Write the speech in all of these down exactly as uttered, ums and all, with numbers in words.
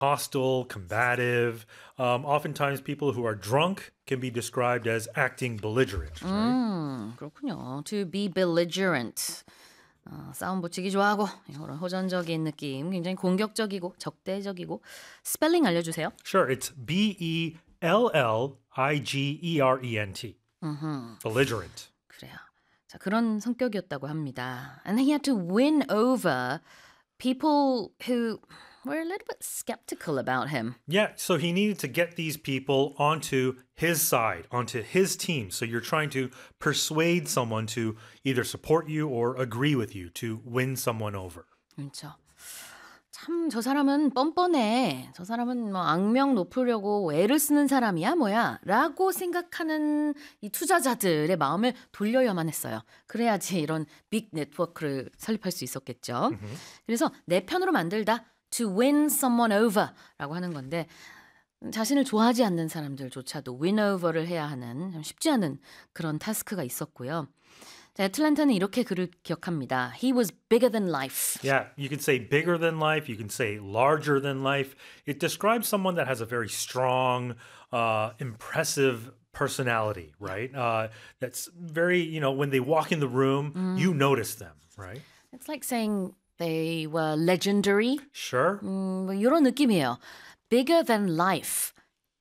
hostile, combative. Um, oftentimes, people who are drunk can be described as acting belligerent, right? 음, 그렇군요. To be belligerent. 어, 싸움 붙이기 좋아하고 이런 호전적인 느낌, 굉장히 공격적이고 적대적이고. 스펠링 알려주세요. Sure, it's B E L L I G E R E N T. Belligerent. 그래요. 자, 그런 성격이었다고 합니다. And he had to win over people who were a little bit skeptical about him. Yeah, so he needed to get these people onto his side, onto his team. So you're trying to persuade someone to either support you or agree with you to win someone over. 그렇죠. 참 저 사람은 뻔뻔해. 저 사람은 뭐 악명 높으려고 애를 쓰는 사람이야 뭐야 라고 생각하는 이 투자자들의 마음을 돌려야만 했어요. 그래야지 이런 빅 네트워크를 설립할 수 있었겠죠. 그래서 내 편으로 만들다 to win someone over 라고 하는 건데 자신을 좋아하지 않는 사람들조차도 win over를 해야 하는 좀 쉽지 않은 그런 타스크가 있었고요. 자, 애틀랜타는 이렇게 그를 기억합니다. He was bigger than life. Yeah, you can say bigger than life. You can say larger than life. It describes someone that has a very strong, uh, impressive personality, right? Uh, that's very, you know, when they walk in the room, you notice them, right? It's like saying they were legendary. Sure. 음, 뭐 이런 느낌이에요. Bigger than life.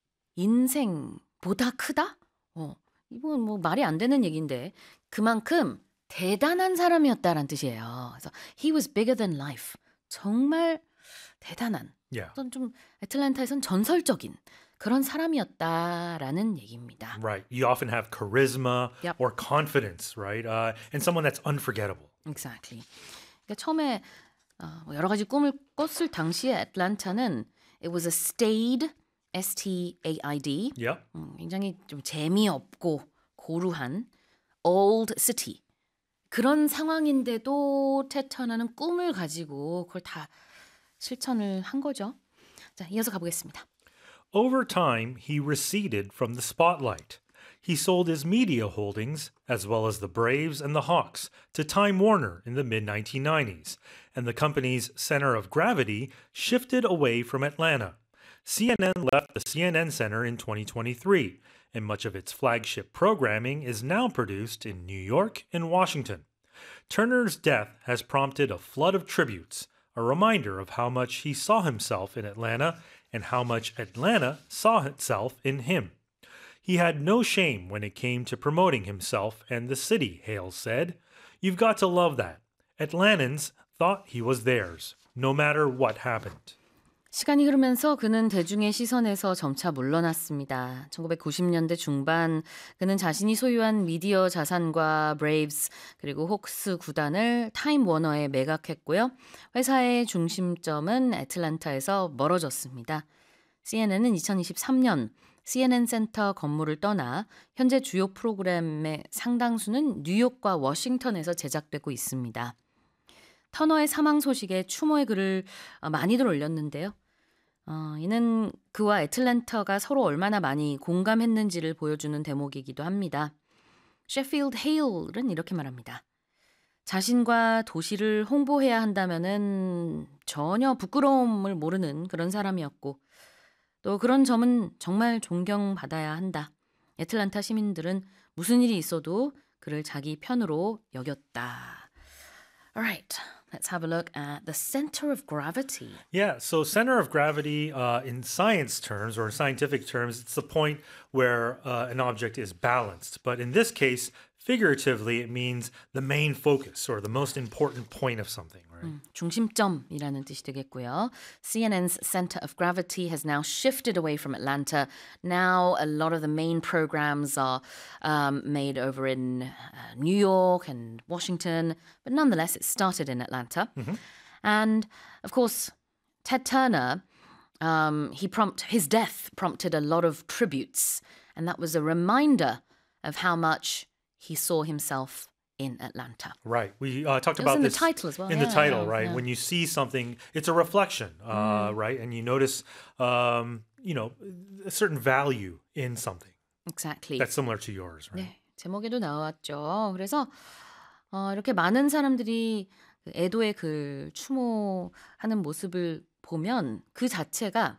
인생보다 크다? 어, 이건 뭐 말이 안 되는 얘기인데 그만큼 대단한 사람이었다라는 뜻이에요. 그래서 he was bigger than life. 정말 대단한. Yeah. 어떤 좀 애틀랜타에선 전설적인 그런 사람이었다라는 얘기입니다. Right. You often have charisma Yep. or confidence, right? Uh, and someone that's unforgettable. Exactly. 그러니까 처음에 어, 뭐 여러 가지 꿈을 꿨을 당시에 애틀랜타는 it was a staid, S T A I D. Yep. 음, 굉장히 좀 재미없고 고루한 old city. 그런 상황인데도 테터너는 꿈을 가지고 그걸 다 실천을 한 거죠. 자, 이어서 가보겠습니다. Over time, he receded from the spotlight. He sold his media holdings, as well as the Braves and the Hawks, to Time Warner in the mid nineteen nineties, and the company's center of gravity shifted away from Atlanta. C N N left the C N N Center in twenty twenty-three, and much of its flagship programming is now produced in New York and Washington. Turner's death has prompted a flood of tributes, a reminder of how much he saw himself in Atlanta and how much Atlanta saw itself in him. He had no shame when it came to promoting himself and the city, Hales said. You've got to love that. Atlantans thought he was theirs, no matter what happened. 시간이 흐르면서 그는 대중의 시선에서 점차 물러났습니다. 천구백구십 년대 중반 그는 자신이 소유한 미디어 자산과 브레이브스 그리고 혹스 구단을 타임 워너에 매각했고요. 회사의 중심점은 애틀랜타에서 멀어졌습니다. 씨엔엔은 이천이십삼 년 씨엔엔 센터 건물을 떠나 현재 주요 프로그램의 상당수는 뉴욕과 워싱턴에서 제작되고 있습니다. 터너의 사망 소식에 추모의 글을 많이들 올렸는데요. 어, 이는 그와 애틀랜타가 서로 얼마나 많이 공감했는지를 보여주는 대목이기도 합니다. 셰필드 헤일은 이렇게 말합니다. 자신과 도시를 홍보해야 한다면은 전혀 부끄러움을 모르는 그런 사람이었고 또 그런 점은 정말 존경받아야 한다. 애틀랜타 시민들은 무슨 일이 있어도 그를 자기 편으로 여겼다. Alright, let's have a look at the center of gravity. Yeah, so center of gravity uh, in science terms or in scientific terms, it's the point where uh, an object is balanced. But in this case, figuratively, it means the main focus or the most important point of something, right? 음, 중심점이라는 뜻이 되겠고요. 씨엔엔's center of gravity has now shifted away from Atlanta. Now a lot of the main programs are um, made over in uh, New York and Washington, but nonetheless it started in Atlanta. Mm-hmm. And of course, Ted Turner, um, he prompt his death prompted a lot of tributes, and that was a reminder of how much he saw himself in Atlanta. Right. We uh, talked It was about in this the title as well. in yeah, the title, yeah, right? yeah. When you see something, it's a reflection, uh, mm. right? And you notice, um, you know, a certain value in something. Exactly. That's similar to yours, right? 네, 제목에도 나왔죠. 그래서 어, 이렇게 많은 사람들이 에도의 글 추모하는 모습을 보면 그 자체가